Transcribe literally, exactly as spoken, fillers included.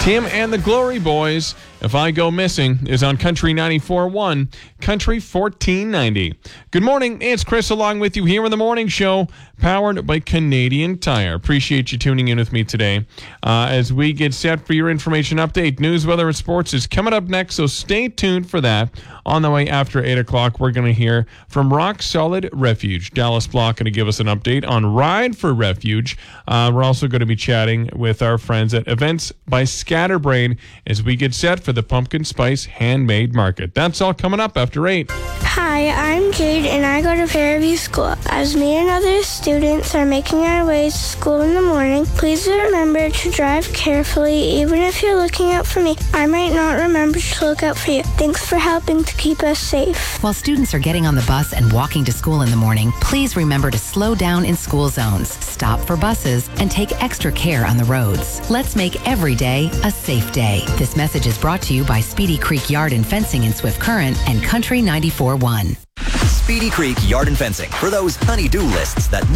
Tim and the Glory Boys, If I Go Missing, is on Country ninety-four point one, Country fourteen ninety. Good morning, it's Chris along with you here in the morning show, powered by Canadian Tire. Appreciate you tuning in with me today. Uh, as we get set for your information update, news, weather, and sports is coming up next, so stay tuned for that. On the way after eight o'clock, we're going to hear from Rock Solid Refuge. Dallas Block going to give us an update on Ride for Refuge. Uh, we're also going to be chatting with our friends at Events by Scatterbrain as we get set for the Pumpkin Spice Handmade Market. That's all coming up after eight. Hi, I'm Jade, and I go to Fairview School. As me and other students are making our way to school in the morning, please remember to drive carefully, even if you're looking out for me. I might not remember to look out for you. Thanks for helping to keep us safe. While students are getting on the bus and walking to school in the morning, please remember to slow down in school zones, stop for buses, and take extra care on the roads. Let's make every day a safe day. This message is brought to you by Speedy Creek Yard and Fencing in Swift Current and Country ninety-four point one. Speedy Creek Yard and Fencing for those honey-do lists that